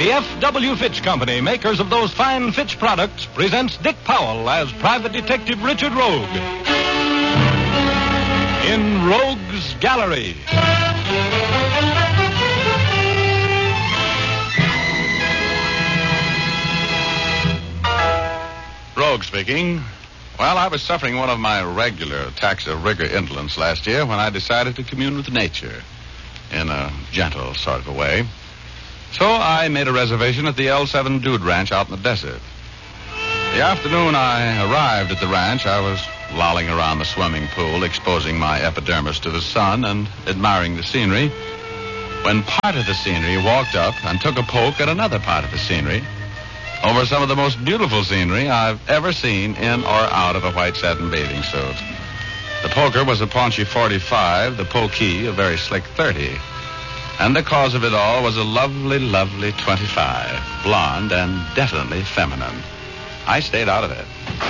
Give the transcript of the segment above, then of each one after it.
The F.W. Fitch Company, makers of those fine Fitch products, presents Dick Powell as Private Detective Richard Rogue in Rogue's Gallery. Rogue speaking. Well, I was suffering one of my regular attacks of rigor indolence last year when I decided to commune with nature in a gentle sort of a way. So I made a reservation at the L7 Dude Ranch out in the desert. The afternoon I arrived at the ranch, I was lolling around the swimming pool, exposing my epidermis to the sun and admiring the scenery, when part of the scenery walked up and took a poke at another part of the scenery over some of the most beautiful scenery I've ever seen in or out of a white satin bathing suit. The poker was a paunchy 45, the pokey a very slick 30. And the cause of it all was a lovely, lovely 25, blonde and definitely feminine. I stayed out of it.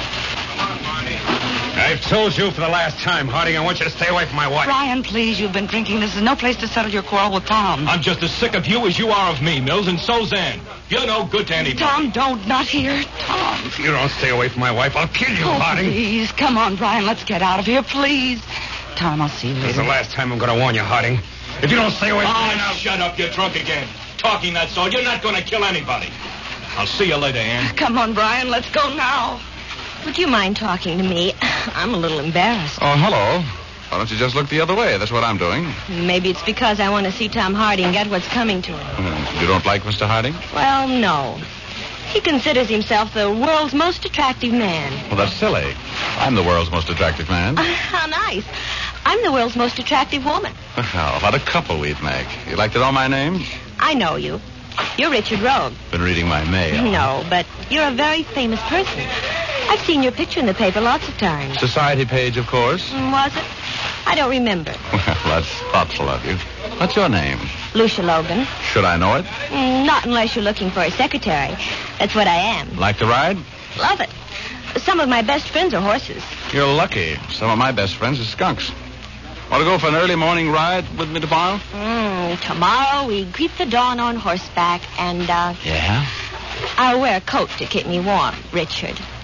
I've told you for the last time, Harding, I want you to stay away from my wife. Brian, please, you've been drinking. This is no place to settle your quarrel with Tom. I'm just as sick of you as you are of me, Mills, and so's Ann. You're no good to anybody. Tom, don't. Not here. Tom. If you don't stay away from my wife, I'll kill you, Harding. Please, come on, Brian. Let's get out of here, please. Tom, I'll see you later. This is the last time I'm going to warn you, Harding. If you don't stay away from me now... Shut up. You're drunk again. Talking that all. You're not going to kill anybody. I'll see you later, Ann. Come on, Brian. Let's go now. Would you mind talking to me? I'm a little embarrassed. Oh, hello. Why don't you just look the other way? That's what I'm doing. Maybe it's because I want to see Tom Harding get what's coming to him. You don't like Mr. Harding? Well, no. He considers himself the world's most attractive man. Well, that's silly. I'm the world's most attractive man. How nice. I'm the world's most attractive woman. Well, what a couple we'd make. You'd like to know my name? I know you. You're Richard Rogue. Been reading my mail. No, but you're a very famous person. I've seen your picture in the paper lots of times. Society page, of course. Was it? I don't remember. Well, that's thoughtful of you. What's your name? Lucia Logan. Should I know it? Not unless you're looking for a secretary. That's what I am. Like to ride? Love it. Some of my best friends are horses. You're lucky. Some of my best friends are skunks. Want to go for an early morning ride with me tomorrow? Tomorrow we greet the dawn on horseback and, Yeah? I'll wear a coat to keep me warm, Richard.